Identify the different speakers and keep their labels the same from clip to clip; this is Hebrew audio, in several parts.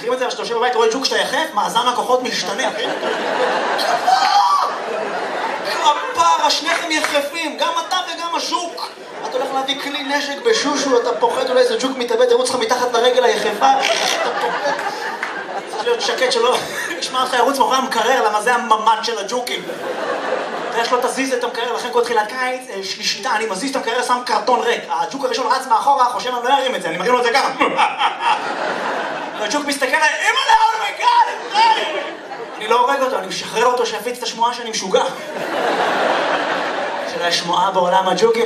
Speaker 1: מכירים את זה, שאתה יושב בבית, רואה ג'וק שאתה יחף, מאזן הכוחות משתנה, אחי? הפרה, שניכם יחפים, גם אתה וגם הז'וק. אתה הולך להביא כלי נשק בשושו, אתה פוחד, אולי איזה ג'וק מתאבד, ירוץ לך מתחת לרגל היחפה, אתה פוחד. צריך להיות שקט שלא ישמע לך ירוץ מאחורי המקרר, למה זה הממד של הג'וקים. יש לו תזיז את המקרר, לכן כל תחילת קיץ, יש לי שיטה, אני מזיז את המקרר, שם קרטון ריק. הג'וק הראשון רץ מאחורה, חושב אני לא ירים את זה, אני מרים לו את זה ככה. והג'וק מסתכל עליי, אמא לאומגד! אני לא הורג אותו, אני משחרר אותו שיפיץ את השמועה שאני משוגע. של השמועה בעולם הג'וקים.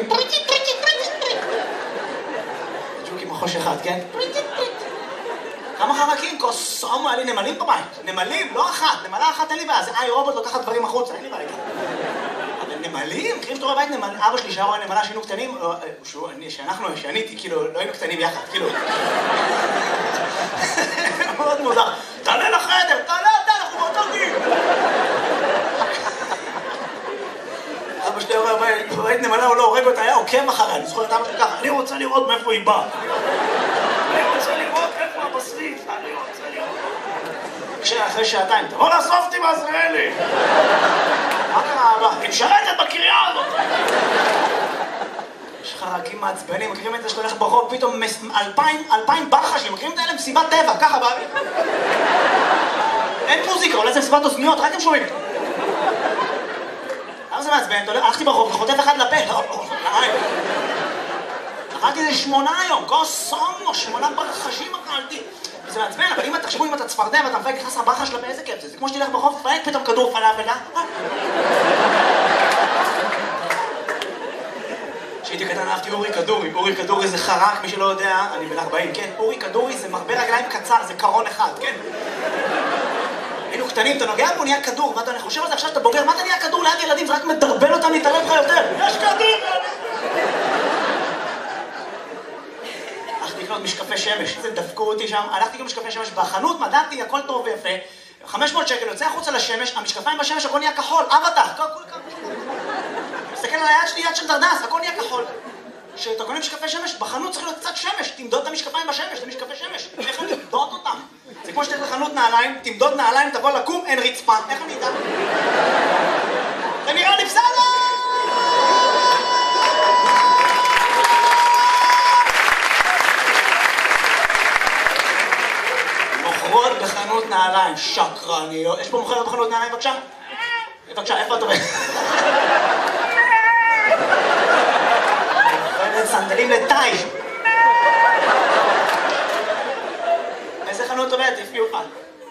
Speaker 1: ג'וקים מחוש אחד, כן? כמה חרקים? קוסומו, היה לי נמלים בבית. נמלים, לא אחת. נמלה אחת אין לי בעיה. זה רובוט לוקחת דברים החוצה, אין לי בעיה. אבל נמלים? מכירים שאתה רואה בית נמל... אבא שלי שהיה רואה נמלה שהיינו קטנים, שאני, כאילו, לא היינו קטנים יחד, כאילו. מאוד מוזר. תעלה לחדר, תעלה אתה, אנחנו באותו גיל. אבא שלי רואה בית נמלה, הוא לא הורג אותה, היה עוקב אחריה. אני זוכר את אבא שלי ככה, אני רוצה לראות מאיפה היא באה. אני רוצה לראות איפה הבשריף, אני רוצה לראות. אחרי שעתיים, תבוא לאסוף אותי בעזריאלי. מה קרה אבא? היא משרתת בקריה הזאת. יש חרקים מעצבנים, מכירים את זה שאתה הולך ברחוב, פתאום 2,000 ברחשים, מכירים את האלה מסיבת טבע, ככה באוויר. אין מוזיקה, אולי זה מסיבת אוזניות, רק הם שומעים. למה זה מעצבן? הלכתי ברחוב וחוטף אחד לפה. אכלתי איזה 8 היום, קוסומו, 8 ברחשים אכלתי. וזה מעצבן, אבל אם תחשבו אם אתה צפרדע ואתה מפייק נכנס הברחה שלה באיזה כיף זה. זה כמו שתלך ברחוב, תפייק פתאום כדור פלאפל, כשהייתי קטן אהבתי אורי כדורי. אורי כדורי זה חרק, מי שלא יודע, אני בן 40, כן? אורי כדורי זה מרבה רגליים קצר, זה קרון אחד, כן? היינו קטנים, אתה נוגע בו, נהיה כדור, ואתה חושב על זה עכשיו שאתה בוגר, מה אתה נהיה כדור ליד ילדים? זה רק מדרבן אותם להתערב לך יותר. יש כדור! הלכתי לקנות משקפי שמש, זה דפקו אותי שם, הלכתי לקנות משקפי שמש בחנות, מדעתי, הכל טוב ויפה, 500 שקל, יוצא החוצה לשמש, המשקפיים בשמש, הכל נהיה כחול, אבטח, מסתכל על היד שלי, יד של דרדס, הכל נהיה כחול. כשאתה קונה משקפי שמש, בחנות צריך להיות קצת שמש, תמדוד את המשקפיים בשמש, זה משקפי שמש, איך אני אמדוד אותם? זה כמו שתלך לחנות נעליים, תמדוד נעליים, תבוא לקום, אין רצפה, איך אני אדע? זה נראה לי בסדר! מוכרות בחנות נעליים, שקרניות. יש פה מוכרת בחנות נעליים, בבקשה? בבקשה, איפה את עובדת? מוכרת סנדלים לטאי. איזה חנות עובדת? הפגיעו לך.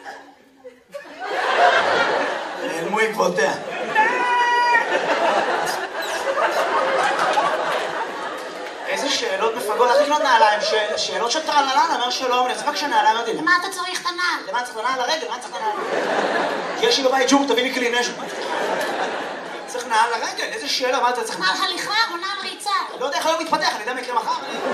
Speaker 1: נעלמו עקבותיה. איזה שאלות מפגות, איך לקנות נעליים? שאלות של טרללה, נאמר שלום, אני אצבק שנעליים, אמרתי, למה אתה צריך את הנעל? למה צריך את הנעל לרגל? למה צריך את הנעל? יש לי בבית ג'וק, תביא לי כלי נשק. צריך נעל לרגל, איזה שאלה, מה אתה צריך?
Speaker 2: נעל הליכה או נעל ריצה?
Speaker 1: לא יודע איך היום מתפתח, אני יודע מה יקרה מחר.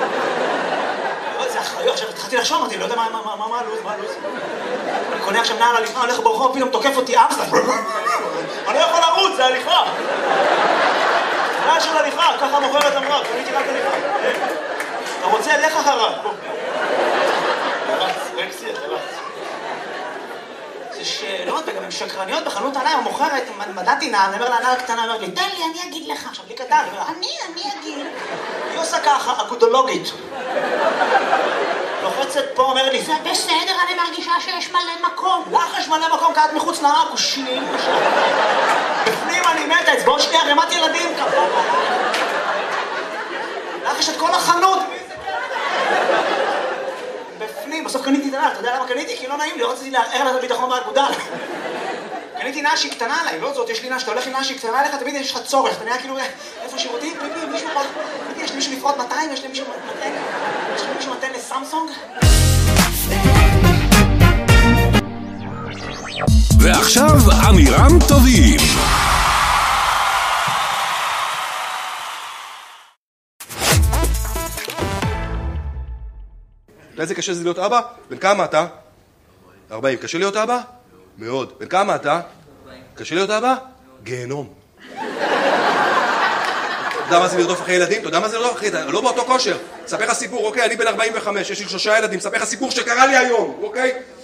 Speaker 1: זה אחריות, עכשיו התחלתי לחשוב, אמרתי, לא יודע מה הלו"ז, אני קונה עכשיו נעל הליכה, הולך ברחוב, פתאום תוקף אותי אבא. אני לא יכול לרוץ, זה הליכה. נעל של הליכה, ככה מוכרת אמרה, קניתי רק הליכה. אתה רוצה, לך אחריו. רקסי, תלץ. זה שאלות, וגם הן שקרניות בחנות נעליים, המוכרת, מדעתי נעל, אני אומר לה, נעל קטנה, אומר לי, תן לי, אני אגיד לך. עכשיו, לי קטן,
Speaker 2: אני אגיד.
Speaker 1: היא עושה ככה, אגודולוגית. לוחצת פה, אומר לי,
Speaker 2: זה בסדר, אני מרגישה שיש מלא מקום.
Speaker 1: לך יש מלא מקום, כעת מחוץ לעכושים. בפנים אני מתה, אצבעות שלי ערימת ילדים. לך יש את כל החנות. בפנים, בסוף קניתי את הנעל, אתה יודע למה קניתי? כי לא נעים לי, לא רציתי לערער לה את הביטחון באגודל. קניתי נעל שהיא קטנה עליי, לא זאת, יש לי נעל, שאתה הולך עם נעל שהיא קטנה עליך, תמיד יש לך צורך, אתה נראה כאילו, איפה שירותים? פיפי, מישהו פה, יש לי מישהו לפרוט 200, יש לי מישהו מתן לסמסונג?
Speaker 3: ועכשיו אמירם טובים.
Speaker 4: אתה איזה קשה זה להיות אבא? בן כמה אתה? 40. קשה להיות אבא? מאוד. בן כמה אתה? 40. קשה להיות אבא? גיהנום. אתה יודע מה זה לרדוף אחרי ילדים? אתה יודע מה זה לרדוף אחרי ילדים? לא באותו כושר. ספר לך סיפור, אוקיי? אני בן 45, יש לי 3 ילדים. ספר לך סיפור שקרה לי היום, אוקיי?